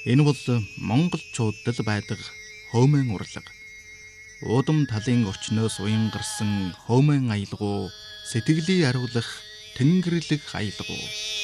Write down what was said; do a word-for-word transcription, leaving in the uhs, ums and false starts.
Энэ бол монголчуудад байдаг хөөмөн урлаг. Уудам талын өчнөөс уянгарсан хөөмөн аялгау сэтгэлийг ариулах тэнгэрлэг аялгау.